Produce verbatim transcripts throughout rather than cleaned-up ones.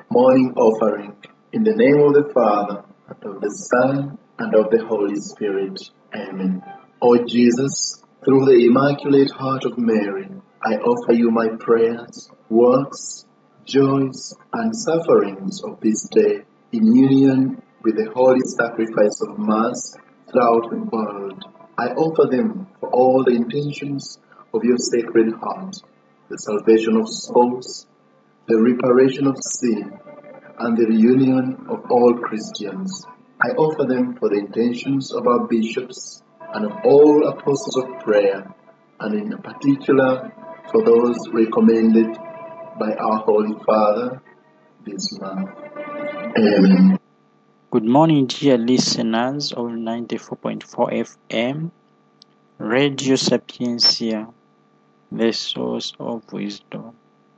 Morning offering. In the name of the Father, and of the Son, and of the Holy Spirit. Amen. O Jesus, through the Immaculate Heart of Mary, I offer you my prayers, works, joys, and sufferings of this day in union with the holy sacrifice of Mass throughout the world. I offer them for all the intentions of your Sacred Heart, the salvation of souls, the reparation of sin, and the reunion of all Christians. I offer them for the intentions of our bishops and of all apostles of prayer, and in particular for those recommended by our Holy Father this month. Amen. Good morning, dear listeners of ninety-four point four F M, Radio Sapiencia, the source of wisdom.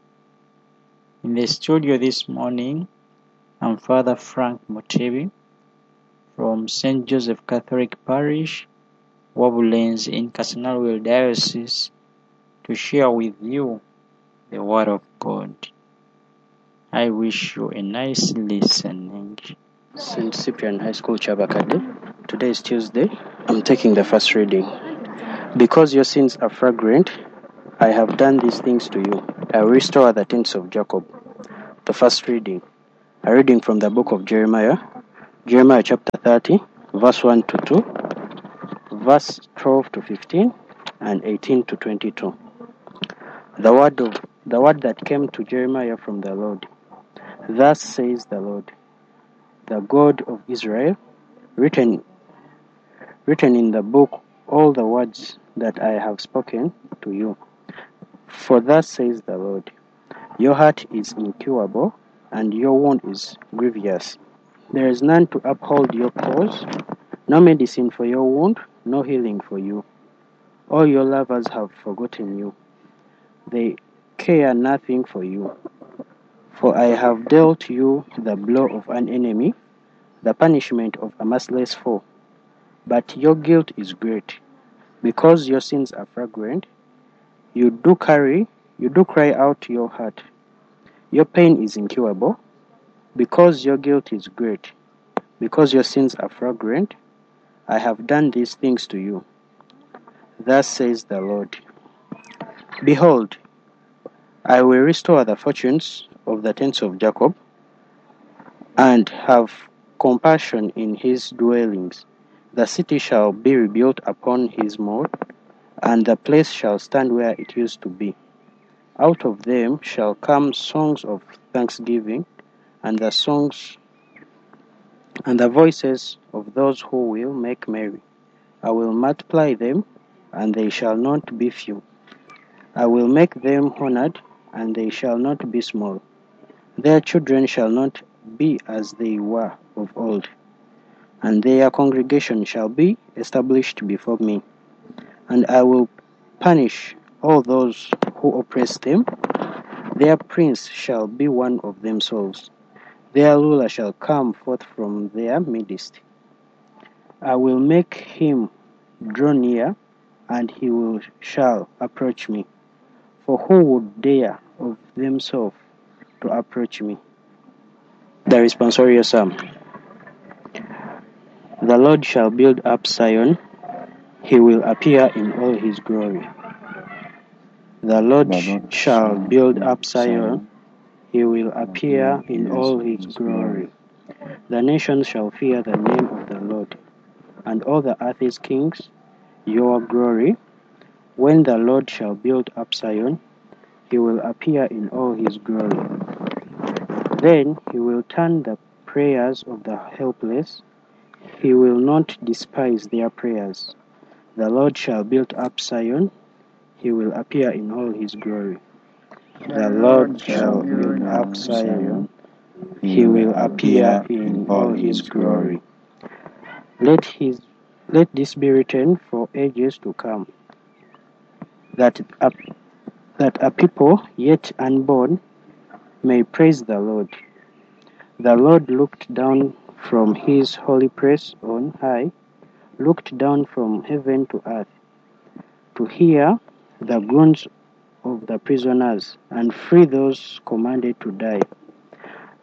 In the studio this morning, I'm Father Frank Mutebi from Saint Joseph Catholic Parish, Wabulenzi in Kasanalwil Diocese, to share with you the Word of God. I wish you a nice listening. Saint Cyprian High School Chabakade. Today is Tuesday. I'm taking the first reading. Because your sins are fragrant, I have done these things to you. I will restore the tents of Jacob. The first reading. A reading from the book of Jeremiah. Jeremiah chapter thirty, verse one to two, verse twelve to fifteen, and eighteen to twenty-two. The word of the word that came to Jeremiah from the Lord. Thus says the Lord, the God of Israel, written written in the book all the words that I have spoken to you. For thus says the Lord, your heart is incurable, and your wound is grievous. There is none to uphold your cause, no medicine for your wound, no healing for you. All your lovers have forgotten you. They care nothing for you. For I have dealt you the blow of an enemy, the punishment of a merciless foe. But your guilt is great. Because your sins are fragrant, you do carry, you do cry out to your heart. Your pain is incurable. Because your guilt is great. Because your sins are fragrant, I have done these things to you. Thus says the Lord, behold, I will restore the fortunes of the tents of Jacob, and have compassion in his dwellings. The city shall be rebuilt upon his moat, and the place shall stand where it used to be. Out of them shall come songs of thanksgiving, and the songs and the voices of those who will make merry. I will multiply them, and they shall not be few. I will make them honored, and they shall not be small. Their children shall not be as they were of old, and their congregation shall be established before me. And I will punish all those who oppress them. Their prince shall be one of themselves. Their ruler shall come forth from their midst. I will make him draw near, and he will shall approach me. For who would dare of themselves to approach me? The responsorial psalm. The Lord shall build up Zion, he will appear in all his glory. The Lord shall build up Zion, he will appear in all his glory. The nations shall fear the name of the Lord, and all the earth's kings your glory. When the Lord shall build up Zion, he will appear in all his glory. Then he will turn the prayers of the helpless. He will not despise their prayers. The Lord shall build up Zion. He will appear in all his glory. The Lord shall build up Zion. He will appear in all his glory. Let his let this be written for ages to come, that a, that a people yet unborn may praise the Lord. The Lord looked down from his holy place on high, looked down from heaven to earth, to hear the groans of the prisoners, and free those commanded to die.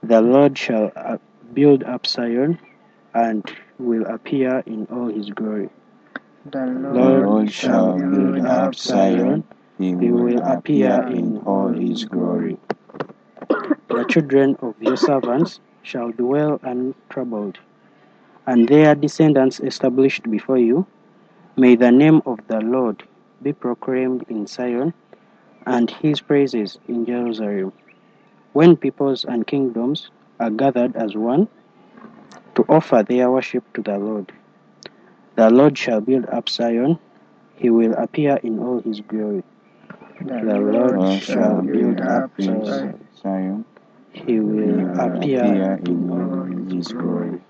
The Lord shall uh, build up Zion, and will appear in all his glory. The Lord Lord shall shall build build up up Zion, Zion, he will appear in all his glory. The children of your servants shall dwell untroubled, and their descendants established before you. May the name of the Lord be proclaimed in Zion, and his praises in Jerusalem. When peoples and kingdoms are gathered as one to offer their worship to the Lord, the Lord shall build up Zion, he will appear in all his glory. the The Lord Lord shall shall build build up up Zion, Zion, he will appear in all his glory.